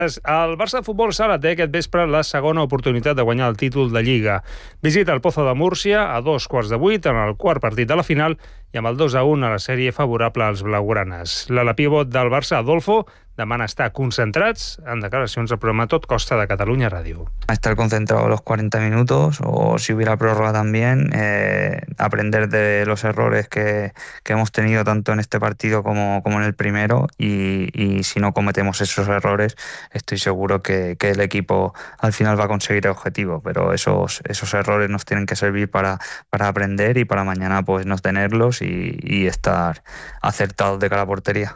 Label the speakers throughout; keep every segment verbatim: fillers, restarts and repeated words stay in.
Speaker 1: El Barça de Futbol Sala té aquest vespre la segona oportunitat de guanyar el títol de Lliga. Visita el Pozo de Múrcia a dos quarts de vuit en el quart partit de la final i amb el dos a un a la sèrie favorable als blaugranes. L'ala pivot del Barça, Adolfo, demana estar concentrats en declaracions al programa Tot Costa de Catalunya Ràdio.
Speaker 2: Estar concentrado los cuarenta minutos o si hubiera prórroga también, eh, aprender de los errores que, que hemos tenido tanto en este partido como, como en el primero y, y si no cometemos esos errores estoy seguro que, que el equipo al final va a conseguir el objetivo, pero esos, esos errores nos tienen que servir para, para aprender y para mañana pues no tenerlos y, y estar acertados de cara a portería.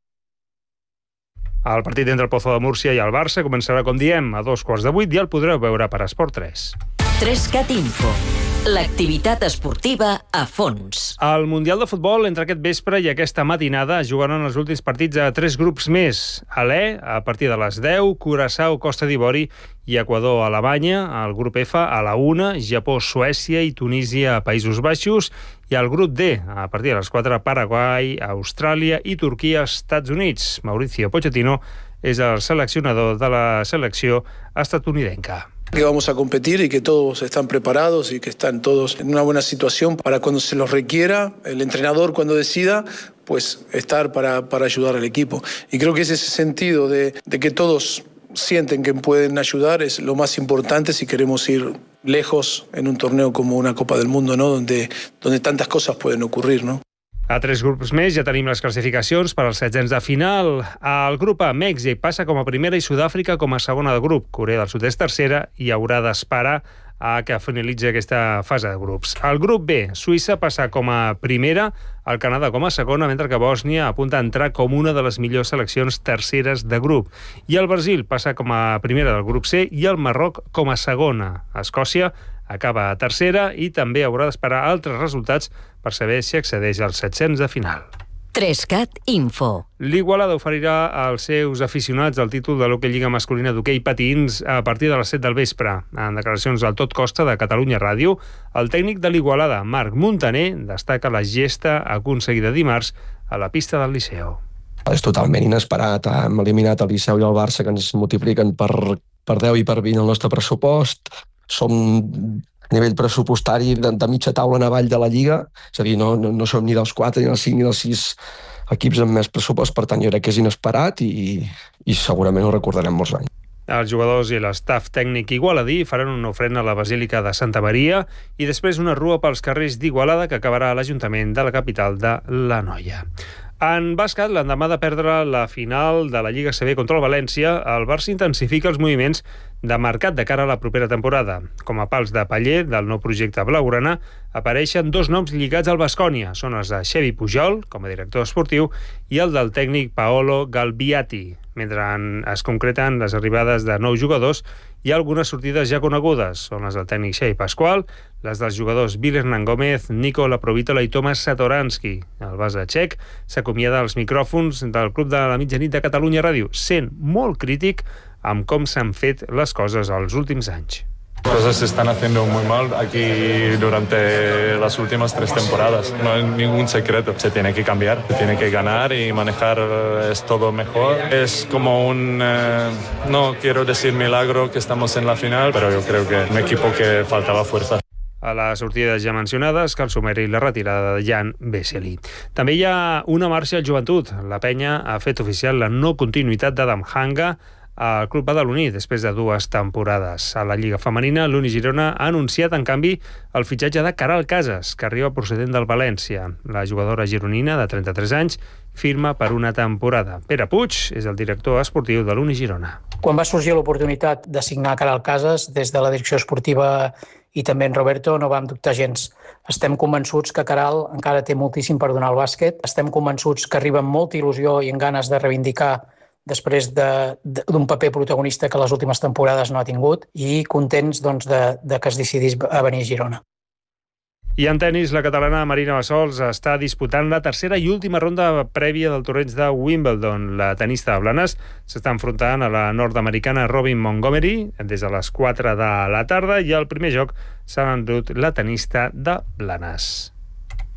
Speaker 1: El partit entre el Pozo de Múrcia i el Barça començarà, com diem, a dos quarts de vuit i el podreu veure per Esport tres.
Speaker 3: tres cat Info. L'activitat esportiva a fons.
Speaker 1: Al Mundial de Futbol, entre aquest vespre i aquesta matinada, jugaran els últims partits a tres grups més. A l'E, a partir de les deu, Curaçao, Costa d'Ivori i Equador, Alemanya. Al grup F, a la una, Japó, Suècia i Tunísia, Països Baixos. I al grup D, a partir de les quatre, Paraguai, Austràlia i Turquia, Estats Units. Mauricio Pochettino és el seleccionador de la selecció estatunidenca.
Speaker 4: Que vamos a competir y que todos están preparados y que están todos en una buena situación para cuando se los requiera, el entrenador cuando decida, pues estar para, para ayudar al equipo. Y creo que es ese sentido de, de que todos sienten que pueden ayudar es lo más importante si queremos ir lejos en un torneo como una Copa del Mundo, ¿no? Donde, donde tantas cosas pueden ocurrir, ¿no?
Speaker 1: A tres grups més ja tenim les classificacions per als setzents de final. Al grup A, Mèxic passa com a primera i Sud-àfrica com a segona de grup. Corea del Sud és tercera i haurà d'esperar a que finalitzi aquesta fase de grups. Al grup B, Suïssa passa com a primera, el Canadà com a segona, mentre que Bòsnia apunta a entrar com una de les millors seleccions terceres de grup. I el Brasil passa com a primera del grup C i el Marroc com a segona. Escòcia acaba a tercera i també haurà d'esperar altres resultats per saber si accedeix als setzents de final.
Speaker 3: tres cat Info.
Speaker 1: L'Igualada oferirà als seus aficionats el títol de l'Hockey Lliga masculina d'hoquei patins a partir de les set del vespre. En declaracions al Tot Costa de Catalunya Ràdio, el tècnic de l'Igualada, Marc Montaner, destaca la gesta aconseguida dimarts a la pista del Liceu.
Speaker 5: És totalment inesperat. Hem eliminat el Liceu i el Barça, que ens multipliquen per, per deu i per vint el nostre pressupost. Som a nivell pressupostari de, de mitja taula en avall de la Lliga, és a dir, no, no, no som ni dels quatre, ni dels cinc, ni dels sis equips amb més pressupost, per tant jo crec que és inesperat i, i segurament ho recordarem molts anys.
Speaker 1: Els jugadors i l'estaf tècnic igualadí faran una ofrena a la Basílica de Santa Maria i després una rua pels carrers d'Igualada que acabarà a l'Ajuntament de la capital de l'Anoia. En bàsquet, l'endemà de perdre la final de la Lliga A C B contra el València, el Barça intensifica els moviments de mercat de cara a la propera temporada. Com a pals de paller del nou projecte blaugrana, apareixen dos noms lligats al Baskonia. Són els de Xevi Pujol, com a director esportiu, i el del tècnic Paolo Galbiati. Mentre es concreten les arribades de nous jugadors, hi ha algunes sortides ja conegudes. Són les del tècnic Xavi Pasqual, les dels jugadors Bill Hernán Gómez, Nico Laprovítola i Tomas Satoransky. El base txec s'acomiada als micròfons del Club de la Mitjanit de Catalunya Ràdio, sent molt crític amb com s'han fet les coses els últims anys.
Speaker 6: Cosas se están haciendo muy mal aquí durante las últimas tres temporadas. No hay ningún secreto. Se tiene que cambiar, se tiene que ganar y manejar es todo mejor. Es como un, eh, no quiero decir milagro que estamos en la final, pero yo creo que un equipo que faltaba fuerza.
Speaker 1: A les sortides ja mencionades, cal sumar-hi la retirada de Jan Vesely. També hi ha una marxa al joventut. La penya ha fet oficial la no continuïtat d'Adam Hanga al club badaloní després de dues temporades. A la Lliga Femenina, l'Uni Girona ha anunciat, en canvi, el fitxatge de Caral Casas, que arriba procedent del València. La jugadora gironina, de trenta-tres anys, firma per una temporada. Pere Puig és el director esportiu de l'Uni Girona.
Speaker 7: Quan va sorgir l'oportunitat de signar Caral Casas, des de la direcció esportiva i també en Roberto, no vam dubtar gens. Estem convençuts que Caral encara té moltíssim per donar al bàsquet. Estem convençuts que arriba amb molta il·lusió i amb ganes de reivindicar després d'un paper protagonista que les últimes temporades no ha tingut i contents doncs, de, de que es decidís a venir a Girona.
Speaker 1: I en tenis, la catalana Marina Bassols està disputant la tercera i última ronda prèvia del torneig de Wimbledon. La tenista de Blanes s'està enfrontant a la nord-americana Robin Montgomery des de les quatre de la tarda i al primer joc s'ha endut la tenista de Blanes.